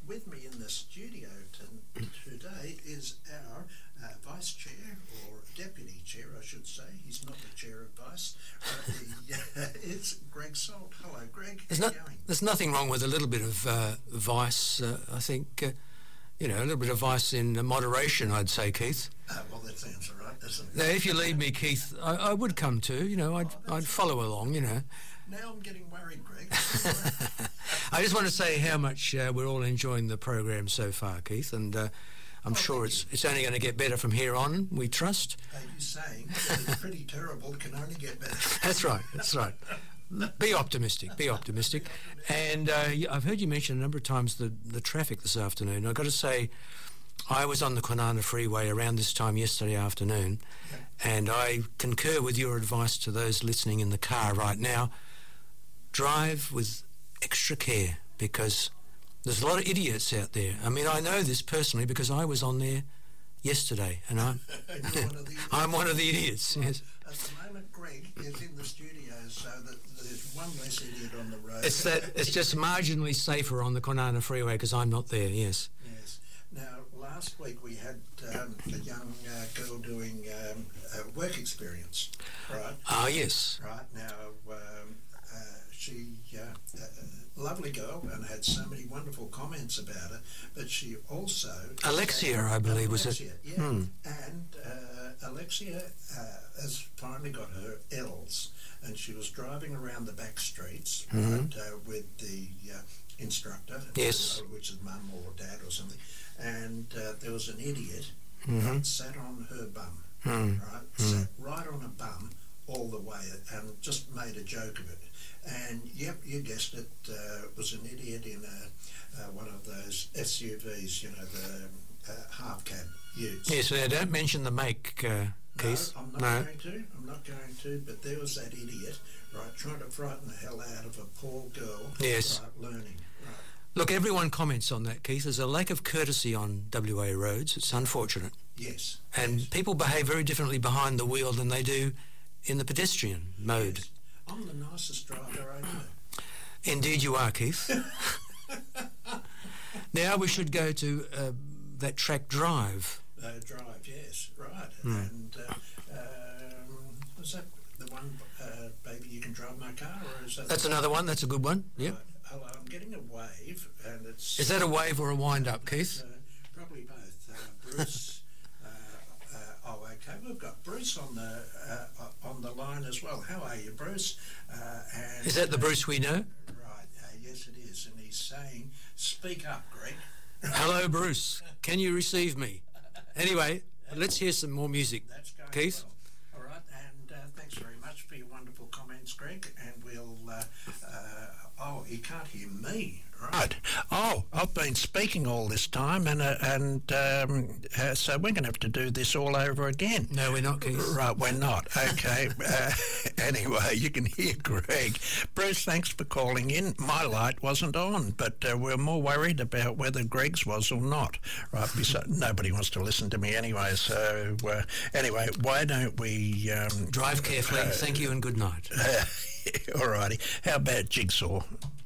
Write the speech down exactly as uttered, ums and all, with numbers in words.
with me in the studio t- today is our uh, Vice Chair, or Deputy Chair, I should say. He's not the Chair of Vice. Uh, the, uh, it's Greg Salt. Hello, Greg. There's, How not, you going? there's nothing wrong with a little bit of uh, vice. Uh, I think, uh, you know, a little bit of vice in moderation, I'd say, Keith. Uh, well, that sounds all right, doesn't it? Now, if you lead me, Keith, I, I would come too. You know, I'd, Oh, I'd follow along, you know. Now I'm getting worried, Greg. I just want to say how much uh, we're all enjoying the program so far, Keith, and uh, I'm Oh, sure thank it's you. it's only going to get better from here on, we trust. Are you saying that it's pretty terrible, can only get better? That's right, that's right. Be optimistic, be optimistic. And uh, y- I've heard you mention a number of times the, the traffic this afternoon. I've got to say, I was on the Kwinana Freeway around this time yesterday afternoon, and I concur with your advice to those listening in the car right now. Drive with extra care, because there's a lot of idiots out there. I mean, I know this personally because I was on there yesterday, and I'm, You're one of the idiots. I'm one of the idiots. Yes. At the moment, Greg is in the studio, so that there's one less idiot on the road. It's that it's just marginally safer on the Kwinana Freeway because I'm not there. Yes. Yes. Now, last week we had um, a young uh, girl doing um, a work experience, right? Ah, yes. Right. Now, um, uh, she, uh, uh, lovely girl, and had so many wonderful comments about her, but she also... Alexia, I believe, was it? Alexia, yeah. Hmm. And uh, Alexia uh, has finally got her L's, and she was driving around the back streets, Mhm. right, uh, with the uh, instructor, Yes. uh, which is mum or dad or something, and uh, there was an idiot Mhm. that sat on her bum, Hmm. right, Hmm. sat right on a bum all the way, and just made a joke of it. And yep, you guessed it, uh, was an idiot in a, uh, one of those S U Vs, you know, the uh, half cab utes. Yes. Now, don't mention the make, uh, Keith. No, I'm not No. going to. I'm not going to. But there was that idiot, right, trying to frighten the hell out of a poor girl. Yes. Right, learning. Right. Look, everyone comments on that, Keith. There's a lack of courtesy on W A roads. It's unfortunate. Yes. And yes. people behave very differently behind the wheel than they do in the pedestrian mode. Yes. I'm the nicest driver I know. Indeed you are, Keith. Now we should go to uh, that track drive. Uh, drive, yes, right. Hmm. And uh, um, was that the one, uh, baby, you can drive my car, or is that? That's the another one. That's a good one. Yep. Right. Hello, I'm getting a wave, and it's... Is that a wave or a wind-up, It's, Keith? Uh, probably both. Uh, Bruce. uh, uh, oh, okay. We've got Bruce on the uh, on the line as well. How are you, Bruce? Uh, and, Is that the Bruce we know? Right. Uh, yes, it is. And he's saying, "Speak up, Greg." Hello, Bruce. Can you receive me? Anyway, let's hear some more music. That's going Keith? well. All right. And uh, thanks very much for your wonderful comments, Greg. And we'll. Uh, uh, oh, you can't hear me. Right. Oh, I've been speaking all this time, and uh, and um, uh, so we're going to have to do this all over again. No, we're not, Keith. Right, we're not. Okay. uh, anyway, you can hear Greg. Bruce, thanks for calling in. My light wasn't on, but uh, we're more worried about whether Greg's was or not. Right, besides, nobody wants to listen to me anyway. So uh, anyway, why don't we um, Drive carefully. uh, Thank you and good night. Uh, all righty. How about Jigsaw?